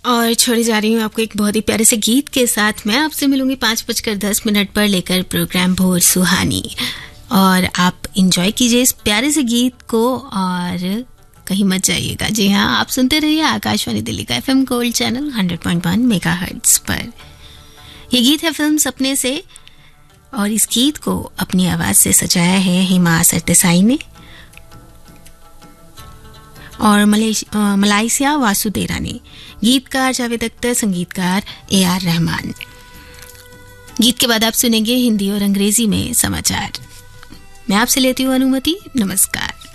और छोड़ी जा रही हूँ आपको एक बहुत ही प्यारे से गीत के साथ। मैं आपसे मिलूंगी 5:10 पर लेकर प्रोग्राम भोर सुहानी, और आप इंजॉय कीजिए इस प्यारे से गीत को और कहीं मत जाइएगा। जी हाँ, आप सुनते रहिए आकाशवाणी दिल्ली का FM गोल्ड चैनल 100.1 मेगाहर्ट्ज पर। ये गीत है फिल्म सपने से, और इस गीत को अपनी आवाज से सजाया है हिमा सरदेसाई ने और मलाइसिया वासुदेरा ने। गीतकार जावेद अख्तर, संगीतकार AR रहमान। गीत के बाद आप सुनेंगे हिंदी और अंग्रेजी में समाचार। मैं आपसे लेती हूँ अनुमति। नमस्कार।